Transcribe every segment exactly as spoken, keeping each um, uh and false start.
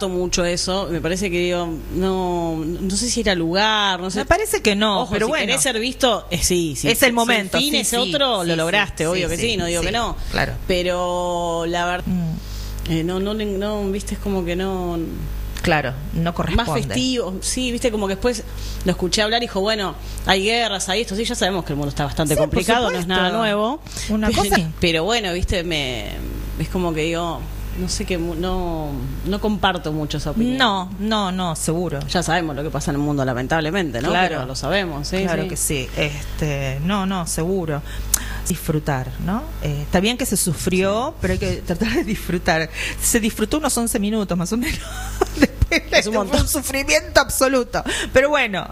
mucho eso, me parece que digo, no no sé si era lugar, no sé. Me parece que no, Ojo, pero si bueno. querés ser visto, eh, sí, sí. Es el momento. Si el fin sí, es sí, otro, sí, lo sí, lograste, sí, obvio sí, que sí, no digo sí, que no. Claro. Pero la verdad, Mm. eh, no, no, no, viste, es como que no... Claro, no corresponde. Más festivo, sí, viste, como que después lo escuché hablar y dijo, bueno, hay guerras, hay esto, sí, ya sabemos que el mundo está bastante Sí, complicado, por no es supuesto. nada nuevo. Una pero, cosa- pero bueno, viste, me es como que digo, no sé qué, no, no comparto mucho esa opinión. No, no, no, seguro. Ya sabemos lo que pasa en el mundo, lamentablemente, ¿no? Claro. Pero lo sabemos, sí. Claro sí. que sí. Este, no, no, seguro. Disfrutar, ¿no? Eh, está bien que se sufrió, pero hay que tratar de disfrutar. Se disfrutó unos once minutos más o menos. Después Es un fue montón. un sufrimiento absoluto. Pero bueno.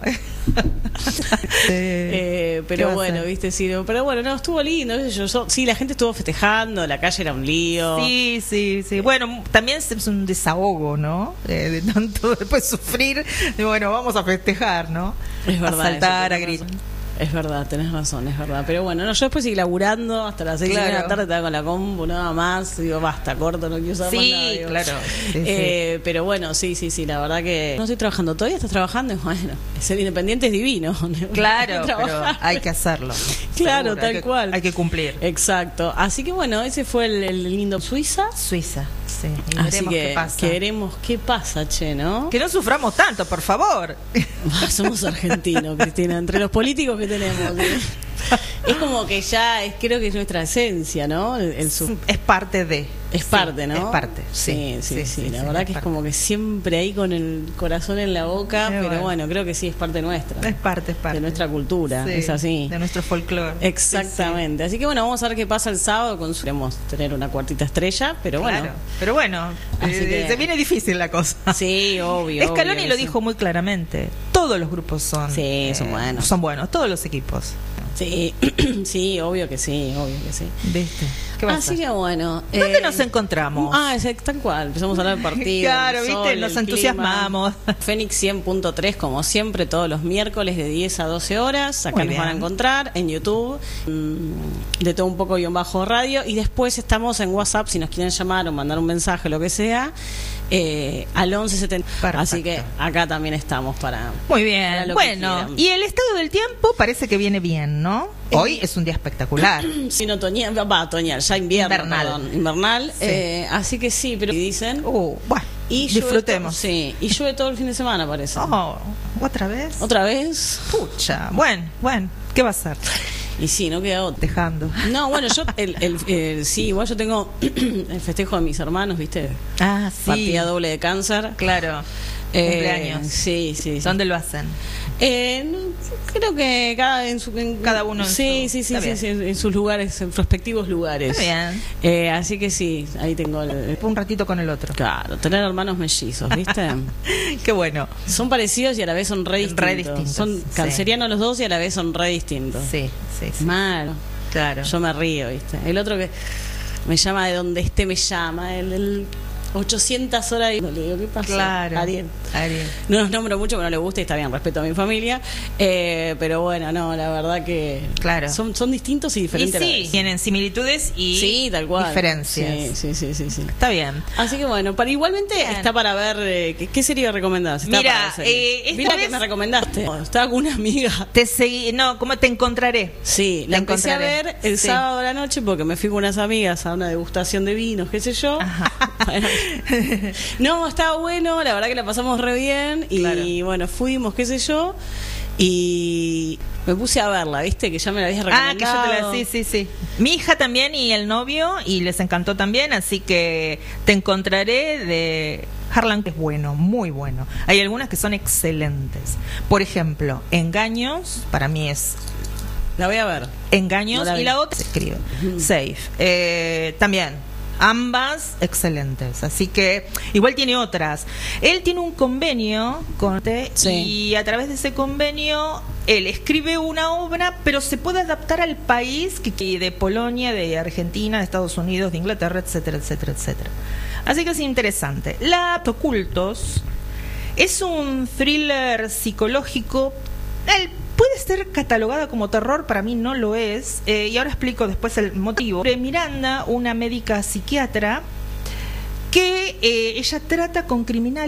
Eh, ¿Qué va pero a bueno, ser? viste, sí, no, pero bueno, no, estuvo lindo, qué sé yo, yo- sí, la gente estuvo festejando, la calle era un lío. Sí, sí, sí. Bueno, también es un desahogo, ¿no? Eh, de tanto después sufrir. De, bueno, vamos a festejar, ¿no? Es verdad. A saltar, eso, a tenés gritar. razón. Es verdad, tenés razón, es verdad. Pero bueno, no, yo después seguí laburando hasta las seis Claro. de la tarde, estaba con la compu, nada más. Digo, basta, corto, no quiero saber Sí, más nada. digo. claro. Sí, Eh, pero bueno, sí, sí, sí, la verdad que no estoy trabajando. ¿Todavía estás trabajando? Y bueno, ser independiente es divino. Claro, pero Trabajar. hay que hacerlo. Claro, Seguro, tal hay que- cual. Hay que cumplir. Exacto. Así que bueno, ese fue el, el lindo Suiza. Suiza, sí. Y Así veremos que qué pasa. queremos qué pasa, che, ¿no? Que no suframos tanto, por favor. Ah, somos argentinos, Cristina, entre los políticos que tenemos. ¿sí? Es como que ya es, creo que es nuestra esencia, ¿no? El, el su- Es parte de. es Sí, parte, ¿no? Es parte. Sí, sí, sí. la sí, verdad que es parte. como que siempre ahí con el corazón en la boca, Eh, pero bueno. bueno, creo que sí es parte nuestra. Es parte, es parte. De nuestra cultura, Sí, es así. De nuestro folclore. Exactamente. Así que bueno, vamos a ver qué pasa el sábado. Queremos tener una cuartita estrella, pero bueno. Claro. Pero bueno, Así eh, que- se viene difícil la cosa. Sí, obvio. Scaloni obvio lo que dijo muy claramente. Todos los grupos son, Sí, son buenos. Son buenos, todos los equipos. Sí, sí, obvio que sí, obvio que sí. ¿Viste? ¿Qué va a Así ser? que bueno. ¿Dónde eh, nos encontramos? Ah, es tal cual. Empezamos a hablar del partido. Claro, del viste, sol, nos del entusiasmamos. clima. Fénix cien punto tres, como siempre, todos los miércoles de diez a doce horas. Acá Muy nos van a bien. encontrar en YouTube, mm, de todo un poco guión bajo radio. Y después estamos en WhatsApp, si nos quieren llamar o mandar un mensaje, lo que sea, eh, al once setenta. Perfecto. Así que acá también estamos para. Muy para bien. lo que Bueno, quieran. y el estado del tiempo parece que viene bien, ¿no? Hoy es un día espectacular. Sí, no, otoñal, va, otoñal, ya invierno, Invernal. perdón, invernal. Sí. eh, así que sí, pero dicen. Uh, bueno, Y llueve disfrutemos. to- sí, y llueve todo el fin de semana, parece. Oh, ¿otra vez? ¿Otra vez? Pucha. Bueno, bueno, ¿qué va a ser? Y sí, no queda otra. Dejando. No, bueno, yo, el, el, el- sí, igual yo tengo el festejo de mis hermanos, ¿viste? Ah, sí. Partida doble de cáncer. Claro. Eh, Cumpleaños. Sí, sí. sí. ¿Dónde lo hacen? Eh, no, creo que cada, en su, en- Cada uno en sí, su- sí, sí, está sí, bien. sí, en sus lugares, en respectivos lugares. Está bien. Eh, así que sí, ahí tengo el, Un ratito con el otro. claro, tener hermanos mellizos, ¿viste? Qué bueno. Son parecidos y a la vez son re distintos. Re distintos, Son sí. cancerianos los dos y a la vez son re distintos. Sí, sí, sí. Mal. Claro. Yo me río, ¿viste? El otro que me llama de donde esté, me llama. El, el ochocientas horas y no le digo, ¿qué pasa? Claro. Ariel. Ariel. No los nombro mucho, pero no le gusta y está bien, respeto a mi familia. Eh, pero bueno, no, la verdad que Claro. son, son distintos y Y diferentes. a la sí, vez. tienen similitudes y Sí, tal cual. diferencias. Sí, sí, sí, sí, sí. Está bien. Así que bueno, para igualmente Bien. está para ver. eh, ¿qué, qué serie recomendás? Está Mira, para ver series. eh, esta Vi la que vez- me recomendaste. Estaba con una amiga. Te seguí, no, ¿cómo te encontraré? Sí, la Te empecé a encontraré. ver el Sí. sábado a la noche porque me fui con unas amigas a una degustación de vinos, qué sé yo. Ajá. Bueno. No, estaba bueno, la verdad que la pasamos re bien y Claro. bueno, fuimos, qué sé yo, y me puse a verla, ¿viste? Que ya me la habías Ah, recomendado. que yo te la... Sí, sí, sí. Mi hija también y el novio, y les encantó también, así que te encontraré de... Harlan, que es bueno, muy bueno. Hay algunas que son excelentes. Por ejemplo, Engaños, para mí es La voy a ver. Engaños, No la vi. y la otra se escribe Safe. Eh, también, ambas excelentes. Así que, igual tiene otras. Él tiene un convenio con Sí. y a través de ese convenio él escribe una obra, pero se puede adaptar al país que, que de Polonia, de Argentina, de Estados Unidos, de Inglaterra, etcétera, etcétera, etcétera. Así que es interesante. La Ocultos es un thriller psicológico. Él puede ser catalogada como terror, para mí no lo es, eh, y ahora explico después el motivo. Miranda, una médica psiquiatra, que eh, ella trata con criminales